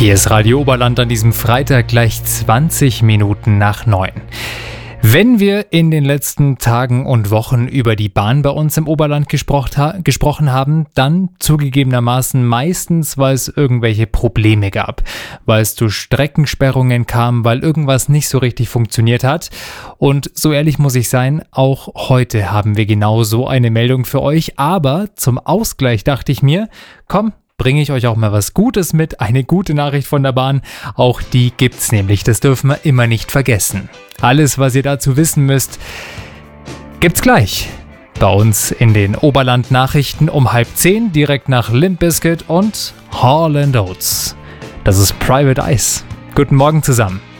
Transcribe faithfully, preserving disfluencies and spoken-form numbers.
Hier ist Radio Oberland an diesem Freitag gleich zwanzig Minuten nach neun. Wenn wir in den letzten Tagen und Wochen über die Bahn bei uns im Oberland gesprochen, ha- gesprochen haben, dann zugegebenermaßen meistens, weil es irgendwelche Probleme gab, weil es zu Streckensperrungen kam, weil irgendwas nicht so richtig funktioniert hat. Und so ehrlich muss ich sein, auch heute haben wir genau so eine Meldung für euch. Aber zum Ausgleich dachte ich mir, komm, bringe ich euch auch mal was Gutes mit, eine gute Nachricht von der Bahn. Auch die gibt's nämlich, das dürfen wir immer nicht vergessen. Alles, was ihr dazu wissen müsst, gibt's gleich bei uns in den Oberland-Nachrichten um halb zehn, direkt nach Limp Bizkit und Hall and Oates. Das ist Private Eyes. Guten Morgen zusammen.